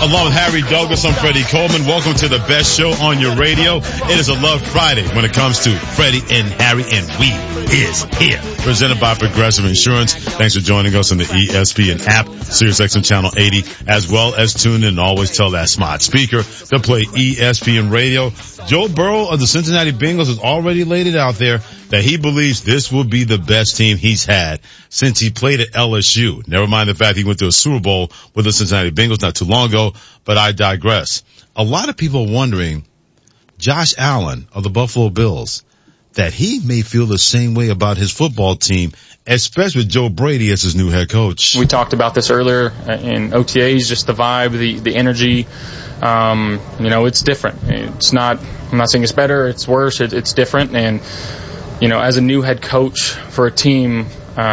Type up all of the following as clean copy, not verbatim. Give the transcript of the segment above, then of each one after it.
Along with Harry Douglas, I'm Freddie Coleman. Welcome to the best show on your radio. It is a Love Friday when it comes to Freddie and Harry, and we is here. Presented by Progressive Insurance. Thanks for joining us on the ESPN app, SiriusXM Channel 80, as well as tune in and always tell that smart speaker to play ESPN Radio. Joe Burrow of the Cincinnati Bengals has already laid it out there that he believes this will be the best team he's had since he played at LSU. Never mind the fact he went to a Super Bowl with the Cincinnati Bengals not too long ago, but I digress. A lot of people are wondering, Josh Allen of the Buffalo Bills, that he may feel the same way about his football team, especially with Joe Brady as his new head coach. We talked about this earlier in OTAs, just the vibe, the energy. It's different. I'm not saying it's better, it's worse, it's different. And, as a new head coach for a team,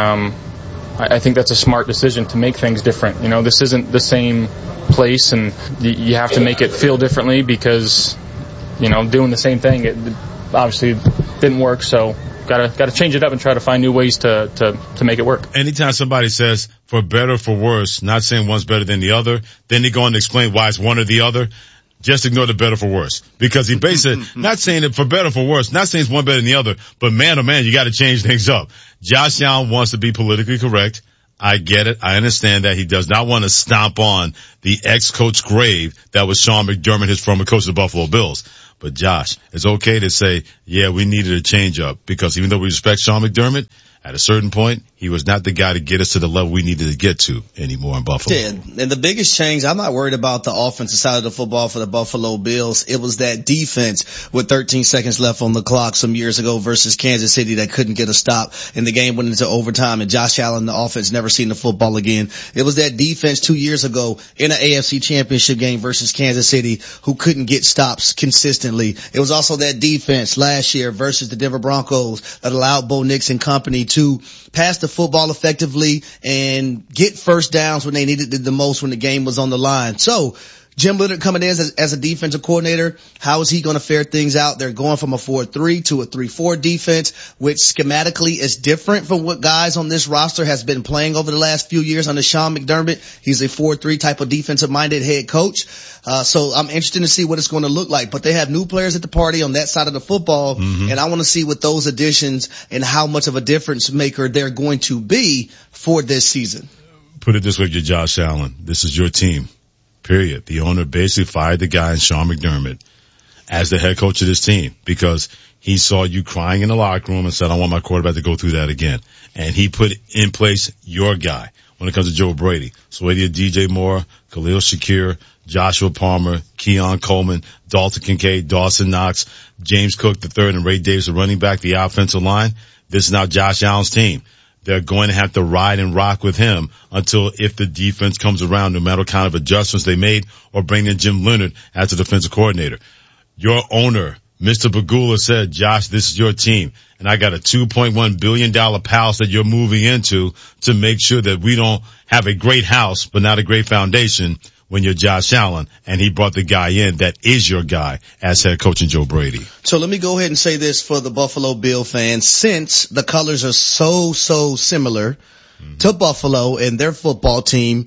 I think that's a smart decision to make things different. This isn't the same place, and you have to make it feel differently because, doing the same thing, it obviously didn't work. So gotta change it up and try to find new ways to make it work. Anytime somebody says for better or for worse, not saying one's better than the other, then they go on to explain why it's one or the other. Just ignore the better for worse. Because he basically, not saying it for better or for worse, not saying it's one better than the other, but man, oh man, you gotta change things up. Josh Allen wants to be politically correct. I get it. I understand that he does not want to stomp on the ex-coach grave that was Sean McDermott, his former coach of the Buffalo Bills. But Josh, it's okay to say, yeah, we needed a change up, because even though we respect Sean McDermott, at a certain point, he was not the guy to get us to the level we needed to get to anymore in Buffalo. Yeah, and the biggest change, I'm not worried about the offensive side of the football for the Buffalo Bills. It was that defense with 13 seconds left on the clock some years ago versus Kansas City that couldn't get a stop, and the game went into overtime, and Josh Allen, the offense, never seen the football again. It was that defense 2 years ago in an AFC championship game versus Kansas City who couldn't get stops consistently. It was also that defense last year versus the Denver Broncos that allowed Bo Nix and company to pass the football effectively and get first downs when they needed it the most when the game was on the line. So Jim Leonhard coming in as a defensive coordinator, how is he going to fare things out? They're going from a 4-3 to a 3-4 defense, which schematically is different from what guys on this roster has been playing over the last few years under Sean McDermott. He's a 4-3 type of defensive-minded head coach. So I'm interested to see what it's going to look like. But they have new players at the party on that side of the football, and I want to see what those additions and how much of a difference maker they're going to be for this season. Put it this way, you're Josh Allen. This is your team. Period. The owner basically fired the guy in Sean McDermott as the head coach of this team because he saw you crying in the locker room and said, I want my quarterback to go through that again. And he put in place your guy when it comes to Joe Brady. So whether you're DJ Moore, Khalil Shakir, Joshua Palmer, Keon Coleman, Dalton Kincaid, Dawson Knox, James Cook III, and Ray Davis, the running back, the offensive line, this is now Josh Allen's team. They're going to have to ride and rock with him until if the defense comes around, no matter what kind of adjustments they made, or bring in Jim Leonhard as the defensive coordinator. Your owner, Mr. Pegula, said, Josh, this is your team, and I got a $2.1 billion palace that you're moving into to make sure that we don't have a great house but not a great foundation when you're Josh Allen, and he brought the guy in that is your guy as head coach in Joe Brady. So let me go ahead and say this for the Buffalo Bill fans. Since the colors are so similar to Buffalo and their football team,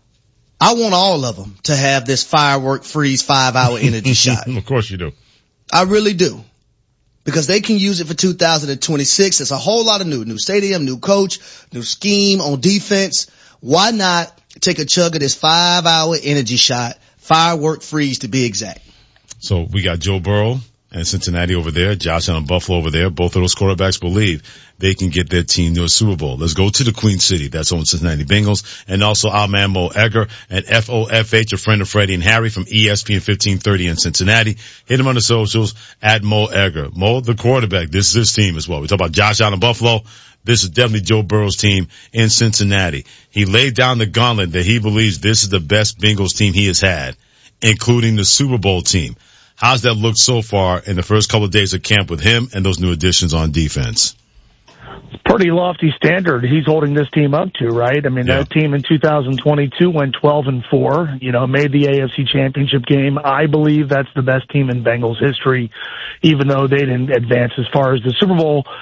I want all of them to have this firework freeze 5-hour energy shot. Of course you do. I really do. Because they can use it for 2026. It's a whole lot of new stadium, new coach, new scheme on defense. Why not take a chug of this 5-hour energy shot, firework freeze to be exact? So we got Joe Burrow and Cincinnati over there, Josh Allen, Buffalo over there. Both of those quarterbacks believe they can get their team to a Super Bowl. Let's go to the Queen City. That's on Cincinnati Bengals. And also our man Mo Egger and FOFH, a friend of Freddie and Harry from ESPN 1530 in Cincinnati. Hit him on the socials at Mo Egger. Mo, the quarterback. This is his team as well. We talk about Josh Allen, Buffalo. This is definitely Joe Burrow's team in Cincinnati. He laid down the gauntlet that he believes this is the best Bengals team he has had, including the Super Bowl team. How's that look so far in the first couple of days of camp with him and those new additions on defense? Pretty lofty standard he's holding this team up to, right? I mean, That team in 2022 went 12-4, made the AFC Championship game. I believe that's the best team in Bengals history, even though they didn't advance as far as the Super Bowl.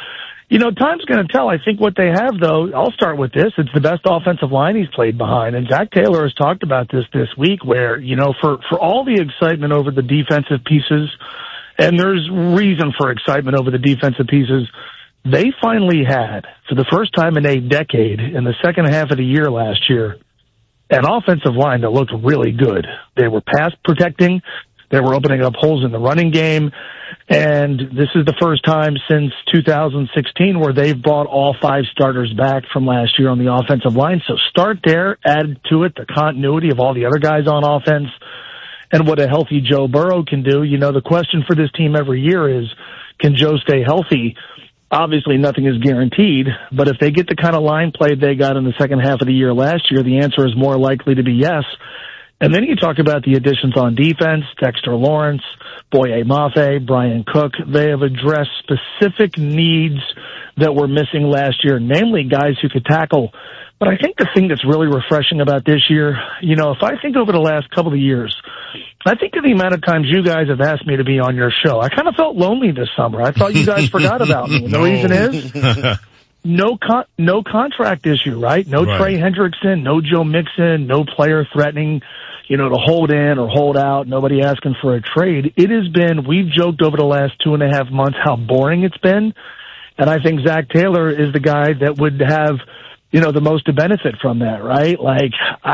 You know, time's going to tell. I think what they have, though, I'll start with this. It's the best offensive line he's played behind. And Zac Taylor has talked about this week where, you know, for all the excitement over the defensive pieces, and there's reason for excitement over the defensive pieces, they finally had, for the first time in a decade, in the second half of the year last year, an offensive line that looked really good. They were pass protecting. They were opening up holes in the running game. And this is the first time since 2016 where they've brought all 5 starters back from last year on the offensive line. So start there, add to it the continuity of all the other guys on offense and what a healthy Joe Burrow can do. You know, the question for this team every year is, can Joe stay healthy? Obviously, nothing is guaranteed, but if they get the kind of line play they got in the second half of the year last year, the answer is more likely to be yes. And then you talk about the additions on defense, Dexter Lawrence, Boye Mafe, Brian Cook. They have addressed specific needs that were missing last year, namely guys who could tackle. But I think the thing that's really refreshing about this year, you know, if I think over the last couple of years, I think of the amount of times you guys have asked me to be on your show. I kind of felt lonely this summer. I thought you guys forgot about me. And the reason is no contract issue, right? No right. Trey Hendrickson, no Joe Mixon, no player threatening, you know, to hold in or hold out, nobody asking for a trade. It has been, we've joked over the last 2.5 months how boring it's been. And I think Zac Taylor is the guy that would have, you know, the most to benefit from that, right? Like,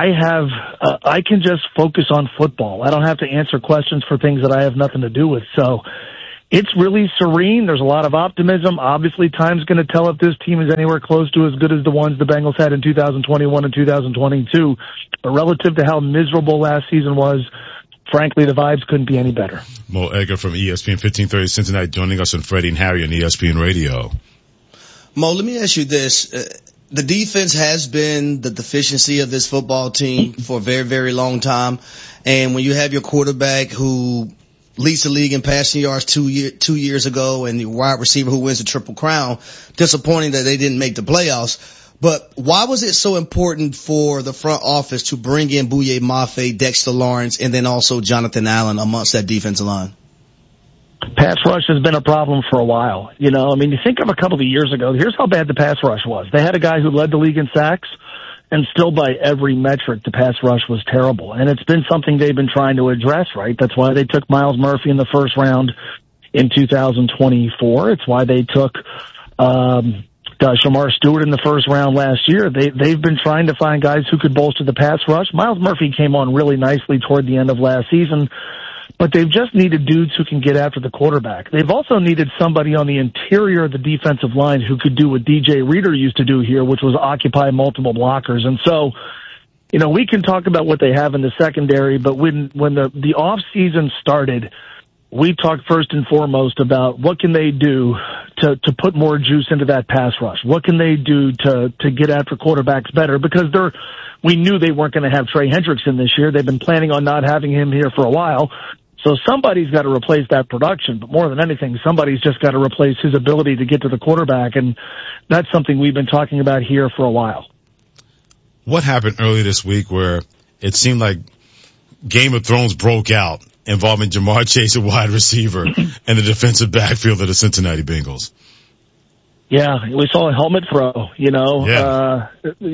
I can just focus on football. I don't have to answer questions for things that I have nothing to do with. So it's really serene. There's a lot of optimism. Obviously, time's going to tell if this team is anywhere close to as good as the ones the Bengals had in 2021 and 2022. But relative to how miserable last season was, frankly, the vibes couldn't be any better. Mo Egger from ESPN 1530 Cincinnati joining us on Freddie and Harry on ESPN Radio. Mo, let me ask you this. The defense has been the deficiency of this football team for a very, very long time. And when you have your quarterback who leads the league in passing yards 2 years ago and the wide receiver who wins the Triple Crown, disappointing that they didn't make the playoffs. But why was it so important for the front office to bring in Boye Mafe, Dexter Lawrence, and then also Jonathan Allen amongst that defensive line? Pass rush has been a problem for a while. You know, I mean, you think of a couple of years ago, here's how bad the pass rush was. They had a guy who led the league in sacks, and still by every metric, the pass rush was terrible. And it's been something they've been trying to address, right? That's why they took Myles Murphy in the first round in 2024. It's why they took Shamar Stewart in the first round last year. They've been trying to find guys who could bolster the pass rush. Myles Murphy came on really nicely toward the end of last season, but they've just needed dudes who can get after the quarterback. They've also needed somebody on the interior of the defensive line who could do what DJ Reader used to do here, which was occupy multiple blockers. And so, you know, we can talk about what they have in the secondary, but when the off season started, we talked first and foremost about what can they do to put more juice into that pass rush. What can they do to get after quarterbacks better? Because we knew they weren't going to have Trey Hendrickson this year. They've been planning on not having him here for a while. So somebody's got to replace that production, but more than anything, somebody's just got to replace his ability to get to the quarterback, and that's something we've been talking about here for a while. What happened earlier this week where it seemed like Game of Thrones broke out involving Jamar Chase, a wide receiver, and the defensive backfield of the Cincinnati Bengals? Yeah, we saw a helmet throw, you know. Yeah.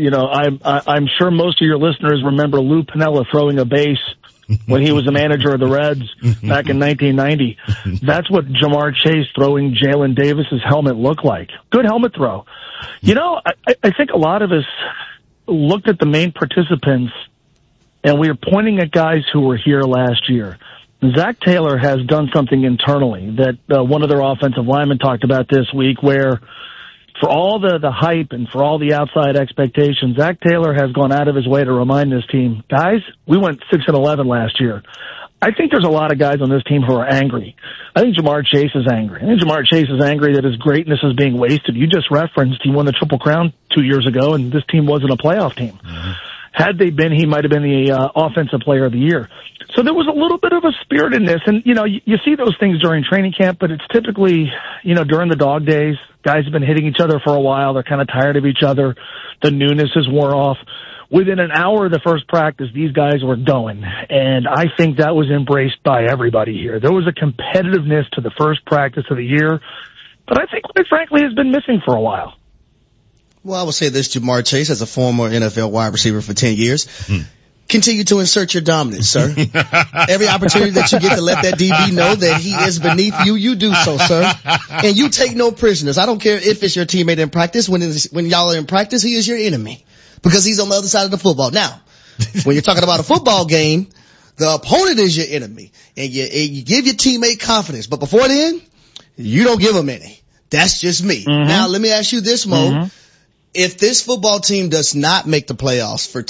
I'm sure most of your listeners remember Lou Piniella throwing a base when he was the manager of the Reds back in 1990. That's what Jamar Chase throwing Jalen Davis's helmet looked like. Good helmet throw. You know, I think a lot of us looked at the main participants and we were pointing at guys who were here last year. Zac Taylor has done something internally that one of their offensive linemen talked about this week, where for all the hype and for all the outside expectations, Zac Taylor has gone out of his way to remind this team, guys, we went 6-11 last year. I think there's a lot of guys on this team who are angry. I think Jamar Chase is angry. I think Jamar Chase is angry that his greatness is being wasted. You just referenced he won the Triple Crown 2 years ago, and this team wasn't a playoff team. Mm-hmm. Had they been, he might have been the offensive player of the year. So there was a little bit of a spirit in this. And, you know, you see those things during training camp, but it's typically, you know, during the dog days. Guys have been hitting each other for a while. They're kind of tired of each other. The newness is wore off. Within an hour of the first practice, these guys were going. And I think that was embraced by everybody here. There was a competitiveness to the first practice of the year I think, quite frankly, has been missing for a while. Well, I would say this, Jamar Chase, as a former NFL wide receiver for 10 years. Continue to insert your dominance, sir. Every opportunity that you get to let that DB know that he is beneath you, you do so, sir. And you take no prisoners. I don't care if it's your teammate in practice. When y'all are in practice, he is your enemy because he's on the other side of the football. Now, when you're talking about a football game, the opponent is your enemy, and you give your teammate confidence. But before then, you don't give them any. That's just me. Now, let me ask you this, Mo. If this football team does not make the playoffs for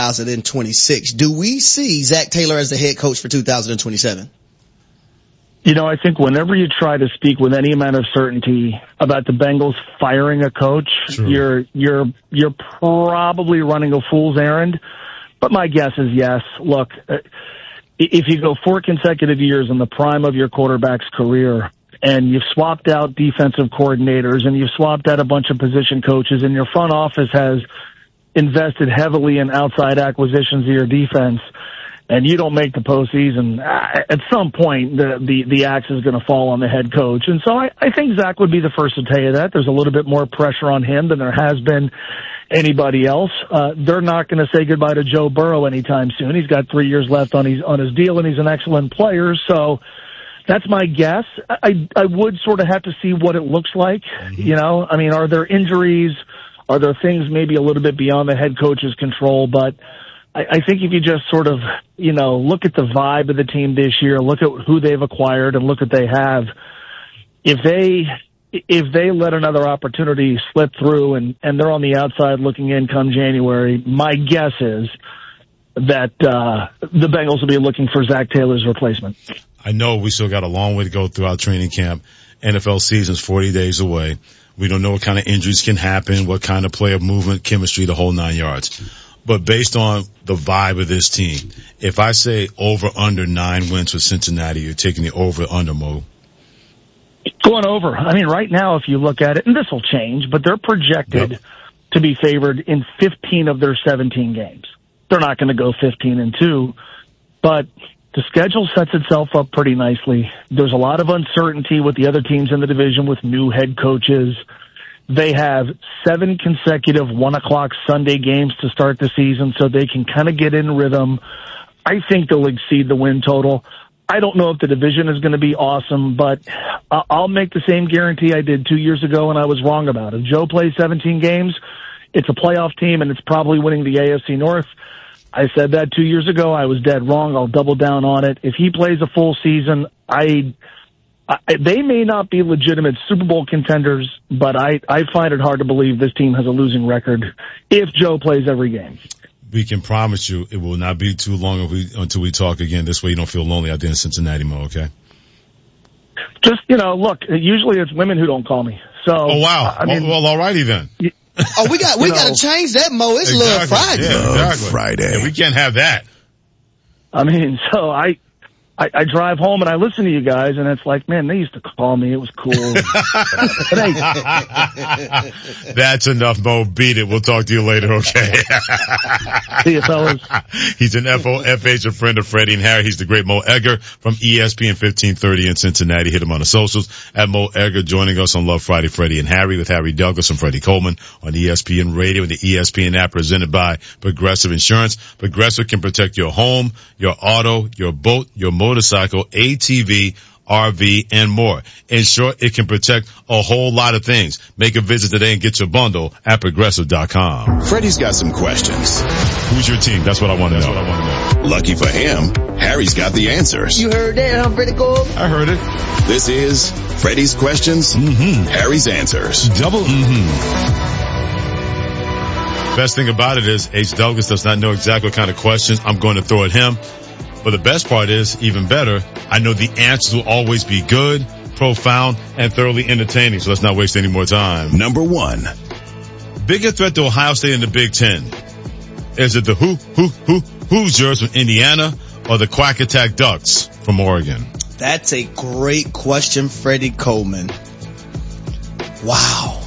2026, do we see Zach Taylor as the head coach for 2027? You know, I think whenever you try to speak with any amount of certainty about the Bengals firing a coach, you're probably running a fool's errand. But my guess is yes. Look, if you go 4 consecutive years in the prime of your quarterback's career, and you've swapped out defensive coordinators, and you've swapped out a bunch of position coaches, and your front office has invested heavily in outside acquisitions of your defense, and you don't make the postseason, at some point the axe is going to fall on the head coach. And so I think Zach would be the first to tell you that. There's a little bit more pressure on him than there has been anybody else. They're not going to say goodbye to Joe Burrow anytime soon. He's got 3 years left on his deal, and he's an excellent player. So that's my guess. I would sort of have to see what it looks like. You know, I mean, are there injuries? Are there things maybe a little bit beyond the head coach's control? But I think if you just sort of, you know, look at the vibe of the team this year, look at who they've acquired and look at they have, if they let another opportunity slip through and they're on the outside looking in come January, my guess is that the Bengals will be looking for Zach Taylor's replacement. I know we still got a long way to go throughout training camp. NFL season's 40 days away. We don't know what kind of injuries can happen, what kind of player movement, chemistry, the whole 9 yards. But based on the vibe of this team, if I say over under 9 wins for Cincinnati, you're taking the over under, Mo. Going over. I mean, right now, if you look at it, and this will change, but they're projected to be favored in 15 of their 17 games. They're not going to go 15-2, but the schedule sets itself up pretty nicely. There's a lot of uncertainty with the other teams in the division with new head coaches. They have 7 consecutive 1:00 Sunday games to start the season, so they can kind of get in rhythm. I think they'll exceed the win total. I don't know if the division is going to be awesome, but I'll make the same guarantee I did 2 years ago, and I was wrong about it. If Joe plays 17 games, it's a playoff team, and it's probably winning the AFC North. I said that 2 years ago. I was dead wrong. I'll double down on it. If he plays a full season, they may not be legitimate Super Bowl contenders, but I find it hard to believe this team has a losing record if Joe plays every game. We can promise you it will not be too long until we talk again. This way you don't feel lonely out there in Cincinnati, Mo, okay? Just, you know, look, usually it's women who don't call me. So, oh, wow. I mean, well, alrighty then. We got to change that, Mo. It's Love Friday. Yeah, exactly. Friday. Yeah, we can't have that. I mean, so I drive home and I listen to you guys, and it's like, man, they used to call me. It was cool. That's enough, Mo. Beat it. We'll talk to you later, okay? See you, fellas. He's an FOFH, a friend of Freddie and Harry. He's the great Mo Egger from ESPN 1530 in Cincinnati. Hit him on the socials at Mo Egger, joining us on Love Friday, Freddie and Harry with Harry Douglas and Freddie Coleman on ESPN Radio and the ESPN app presented by Progressive Insurance. Progressive can protect your home, your auto, your boat, your motorcycle, ATV, RV, and more. In short, it can protect a whole lot of things. Make a visit today and get your bundle at Progressive.com. Freddie's got some questions. Who's your team? That's what I want to know. Lucky for him, Harry's got the answers. You heard that, huh, Freddie Cole? I heard it. This is Freddie's questions, Harry's answers. Double Best thing about it is H. Douglas does not know exactly what kind of questions I'm going to throw at him. But the best part is, even better, I know the answers will always be good, profound, and thoroughly entertaining. So let's not waste any more time. Number 1. Bigger threat to Ohio State in the Big Ten. Is it the Hoosiers from Indiana or the Quack Attack Ducks from Oregon? That's a great question, Freddie Coleman. Wow.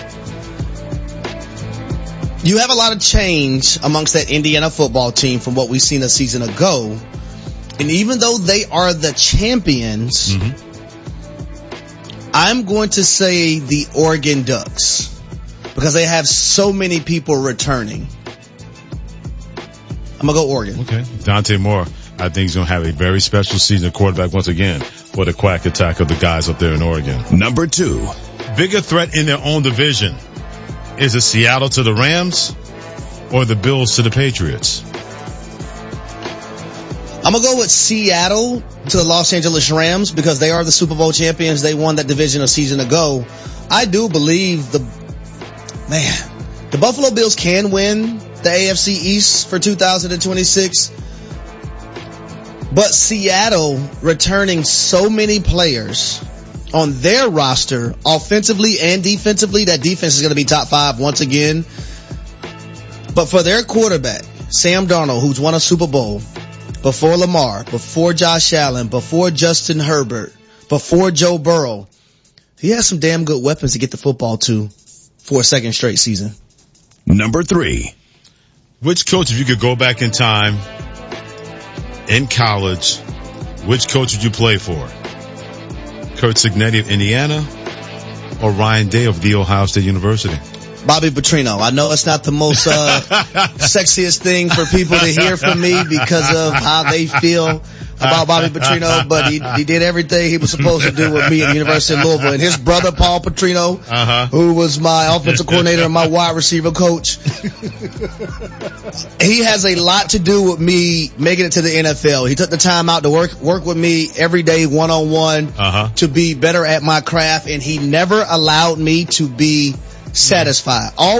You have a lot of change amongst that Indiana football team from what we've seen a season ago. And even though they are the champions, I'm going to say the Oregon Ducks because they have so many people returning. I'm going to go Oregon. Okay. Dante Moore, I think he's going to have a very special season quarterback once again for the quack attack of the guys up there in Oregon. Number 2. Bigger threat in their own division. Is it Seattle to the Rams or the Bills to the Patriots? I'm going to go with Seattle to the Los Angeles Rams because they are the Super Bowl champions. They won that division a season ago. I do believe the Buffalo Bills can win the AFC East for 2026. But Seattle returning so many players on their roster, offensively and defensively, that defense is going to be top 5 once again. But for their quarterback, Sam Darnold, who's won a Super Bowl, before Lamar, before Josh Allen, before Justin Herbert, before Joe Burrow, he has some damn good weapons to get the football to for a second straight season. Number 3. Which coach, if you could go back in time in college, which coach would you play for? Curt Cignetti of Indiana or Ryan Day of The Ohio State University? Bobby Petrino. I know it's not the most sexiest thing for people to hear from me because of how they feel about Bobby Petrino, but he did everything he was supposed to do with me at the University of Louisville. And his brother, Paul Petrino, who was my offensive coordinator and my wide receiver coach, he has a lot to do with me making it to the NFL. He took the time out to work with me every day one-on-one to be better at my craft, and he never allowed me to be satisfied.